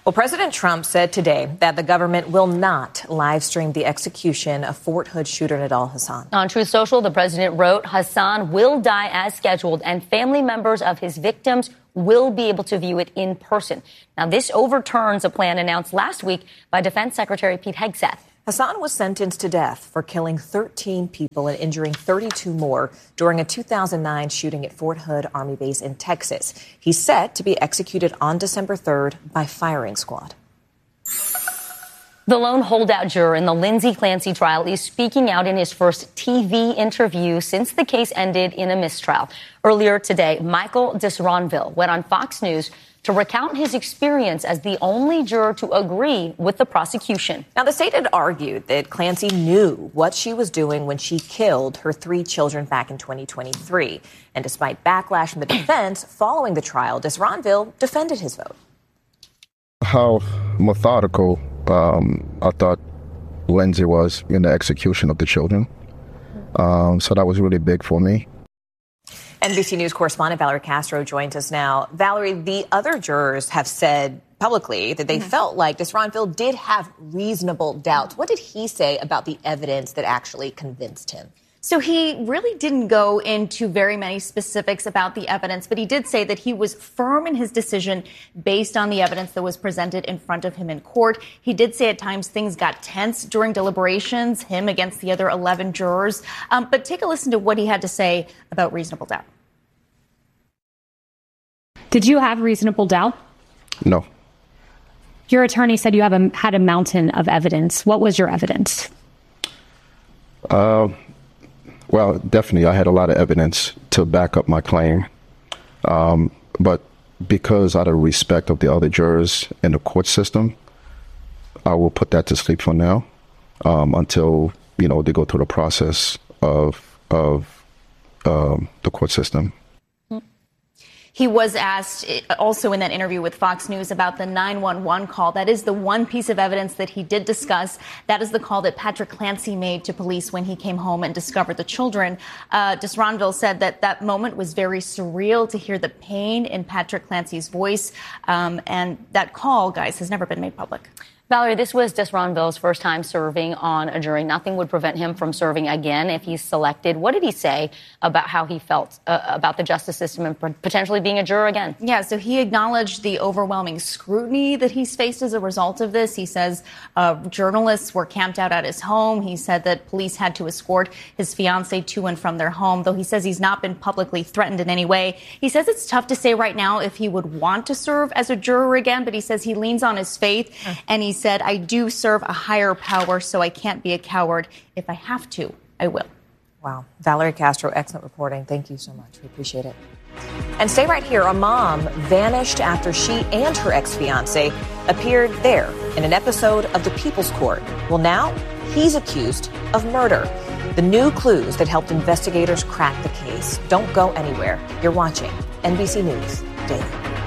Well, President Trump said today that the government will not live stream the execution of Fort Hood shooter Nidal Hasan. On Truth Social, the president wrote, Hasan will die as scheduled and family members of his victims will be able to view it in person. Now, this overturns a plan announced last week by Defense Secretary Pete Hegseth. Hasan was sentenced to death for killing 13 people and injuring 32 more during a 2009 shooting at Fort Hood Army Base in Texas. He's set to be executed on December 3rd by firing squad. The lone holdout juror in the Lindsay Clancy trial is speaking out in his first TV interview since the case ended in a mistrial. Earlier today, Michael Disronville went on Fox News to recount his experience as the only juror to agree with the prosecution. Now, the state had argued that Clancy knew what she was doing when she killed her 3 children back in 2023. And despite backlash from the defense following the trial, Disronville defended his vote. How methodical I thought Lindsay was in the execution of the children. So that was really big for me. NBC News correspondent Valerie Castro joins us now. Valerie, the other jurors have said publicly that they felt like Disronville did have reasonable doubts. What did he say about the evidence that actually convinced him? So he really didn't go into very many specifics about the evidence, but he did say that he was firm in his decision based on the evidence that was presented in front of him in court. He did say at times things got tense during deliberations, him against the other 11 jurors. But take a listen to what he had to say about reasonable doubt. Did you have reasonable doubt? No. Your attorney said you had a mountain of evidence. What was your evidence? Well, definitely, I had a lot of evidence to back up my claim. But because out of respect of the other jurors in the court system, I will put that to sleep for now until, they go through the process of the court system. He was asked also in that interview with Fox News about the 911 call. That is the one piece of evidence that he did discuss. That is the call that Patrick Clancy made to police when he came home and discovered the children. Disronville said that moment was very surreal to hear the pain in Patrick Clancy's voice. And that call, guys, has never been made public. Valerie, this was Disronville's first time serving on a jury. Nothing would prevent him from serving again if he's selected. What did he say about how he felt about the justice system and potentially being a juror again? Yeah, so he acknowledged the overwhelming scrutiny that he's faced as a result of this. He says journalists were camped out at his home. He said that police had to escort his fiancée to and from their home, though he says he's not been publicly threatened in any way. He says it's tough to say right now if he would want to serve as a juror again, but he says he leans on his faith, and he said, I do serve a higher power, so I can't be a coward. If I have to, I will. Wow. Valerie Castro, excellent reporting. Thank you so much. We appreciate it. And stay right here. A mom vanished after she and her ex-fiancé appeared there in an episode of The People's Court. Well, now he's accused of murder. The new clues that helped investigators crack the case. Don't go anywhere. You're watching NBC News Daily.